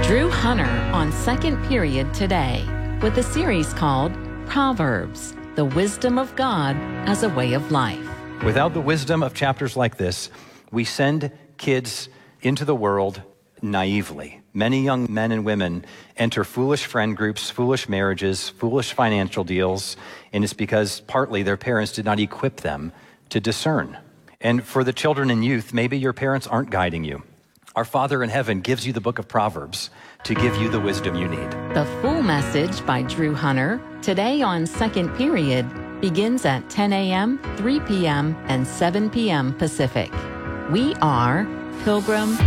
Drew Hunter on Second Period today with a series called Proverbs, the Wisdom of God as a Way of Life. Without the wisdom of chapters like this, we send kids into the world naively. Many young men and women enter foolish friend groups, foolish marriages, foolish financial deals, and it's because partly their parents did not equip them to discern. And for the children and youth, maybe your parents aren't guiding you. Our Father in heaven gives you the book of Proverbs to give you the wisdom you need. The full message by Drew Hunter, today on Second Period, begins at 10 a.m., 3 p.m., and 7 p.m. Pacific. We are Pilgrim